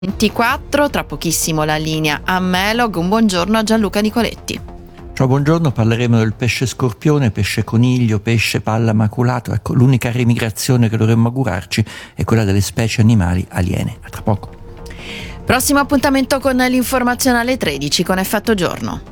24, tra pochissimo la linea a Melog. Un buongiorno a Gianluca Nicoletti. Ciao, buongiorno, parleremo del pesce scorpione, pesce coniglio, pesce palla maculato. Ecco, l'unica remigrazione che dovremmo augurarci è quella delle specie animali aliene. A tra poco. Prossimo appuntamento con l'informazione alle 13 con Effetto Giorno.